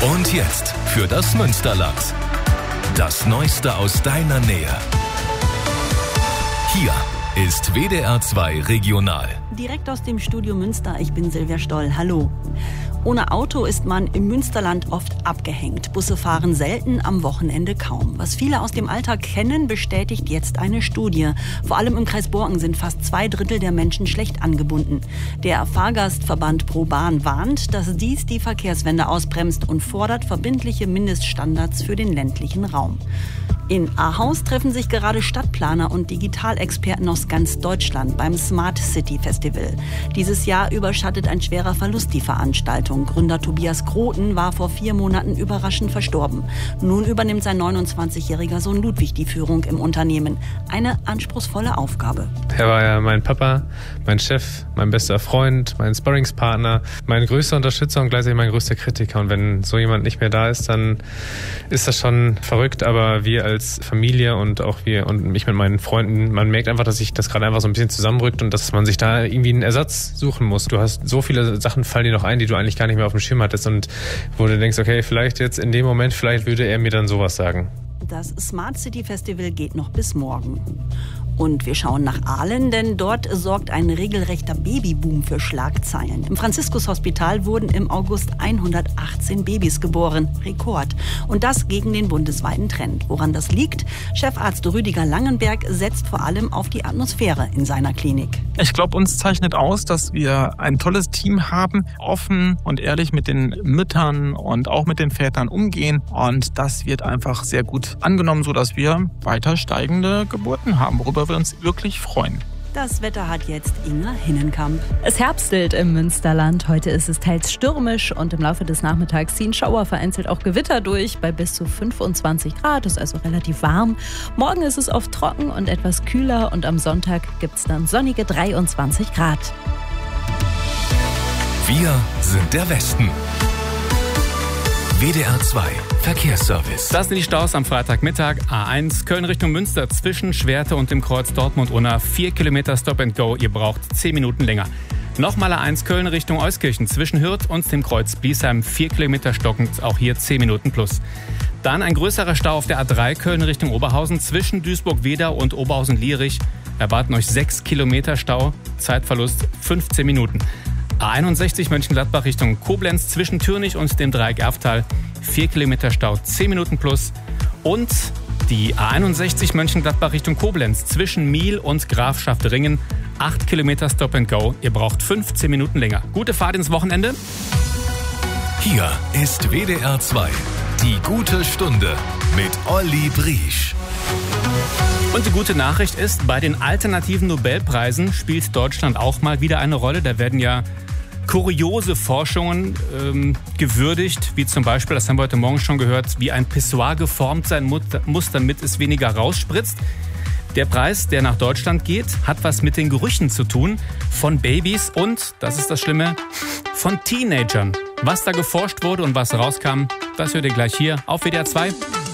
Und jetzt für das Münsterland. Das Neueste aus deiner Nähe. Hier ist WDR 2 Regional. Direkt aus dem Studio Münster, ich bin Silvia Stoll. Hallo. Ohne Auto ist man im Münsterland oft abgehängt. Busse fahren selten, am Wochenende kaum. Was viele aus dem Alltag kennen, bestätigt jetzt eine Studie. Vor allem im Kreis Borken sind fast 2/3 der Menschen schlecht angebunden. Der Fahrgastverband ProBahn warnt, dass dies die Verkehrswende ausbremst und fordert verbindliche Mindeststandards für den ländlichen Raum. In Ahaus treffen sich gerade Stadtplaner und Digitalexperten aus ganz Deutschland beim Smart City Festival. Dieses Jahr überschattet ein schwerer Verlust die Veranstaltung. Gründer Tobias Groten war vor 4 Monaten überraschend verstorben. Nun übernimmt sein 29-jähriger Sohn Ludwig die Führung im Unternehmen. Eine anspruchsvolle Aufgabe. Er war ja mein Papa, mein Chef, mein bester Freund, mein Sparringspartner, mein größter Unterstützer und gleichzeitig mein größter Kritiker. Und wenn so jemand nicht mehr da ist, dann ist das schon verrückt. Aber wir als Familie und auch wir und ich mit meinen Freunden, man merkt einfach, dass sich das gerade einfach so ein bisschen zusammenrückt und dass man sich da irgendwie einen Ersatz suchen muss. Du hast so viele Sachen, fallen dir noch ein, die du eigentlich gar nicht mehr auf dem Schirm hattest und wo du denkst, okay, vielleicht jetzt in dem Moment, vielleicht würde er mir dann sowas sagen. Das Smart City Festival geht noch bis morgen. Und wir schauen nach Aalen, denn dort sorgt ein regelrechter Babyboom für Schlagzeilen. Im Franziskus-Hospital wurden im August 118 Babys geboren. Rekord. Und das gegen den bundesweiten Trend. Woran das liegt? Chefarzt Rüdiger Langenberg setzt vor allem auf die Atmosphäre in seiner Klinik. Ich glaube, uns zeichnet aus, dass wir ein tolles Team haben, offen und ehrlich mit den Müttern und auch mit den Vätern umgehen. Und das wird einfach sehr gut angenommen, sodass wir weiter steigende Geburten haben, worüber wir uns wirklich freuen. Das Wetter hat jetzt Inga Hinnenkamp. Es herbstelt im Münsterland. Heute ist es teils stürmisch und im Laufe des Nachmittags ziehen Schauer, vereinzelt auch Gewitter durch bei bis zu 25 Grad. Ist also relativ warm. Morgen ist es oft trocken und etwas kühler und am Sonntag gibt es dann sonnige 23 Grad. Wir sind der Westen. WDR 2 Verkehrsservice. Das sind die Staus am Freitagmittag. A1 Köln Richtung Münster zwischen Schwerte und dem Kreuz Dortmund-Unna. 4 Kilometer Stop and Go. Ihr braucht 10 Minuten länger. Nochmal A1 Köln Richtung Euskirchen zwischen Hürth und dem Kreuz Biesheim. 4 Kilometer stockend. Auch hier 10 Minuten plus. Dann ein größerer Stau auf der A3 Köln Richtung Oberhausen zwischen Duisburg-Wedau und Oberhausen-Lierich. Erwarten euch 6 Kilometer Stau. Zeitverlust 15 Minuten. A61 Mönchengladbach Richtung Koblenz zwischen Türnich und dem Dreieck Erftal. 4 Kilometer Stau, 10 Minuten plus. Und die A61 Mönchengladbach Richtung Koblenz zwischen Miel und Grafschaft Ringen. 8 Kilometer Stop and Go. Ihr braucht 15 Minuten länger. Gute Fahrt ins Wochenende. Hier ist WDR 2. Die gute Stunde mit Olli Briesch. Und die gute Nachricht ist, bei den alternativen Nobelpreisen spielt Deutschland auch mal wieder eine Rolle. Da werden ja kuriose Forschungen gewürdigt, wie zum Beispiel, das haben wir heute Morgen schon gehört, wie ein Pissoir geformt sein muss, damit es weniger rausspritzt. Der Preis, der nach Deutschland geht, hat was mit den Gerüchen zu tun von Babys und, das ist das Schlimme, von Teenagern. Was da geforscht wurde und was rauskam, das hört ihr gleich hier auf WDR 2.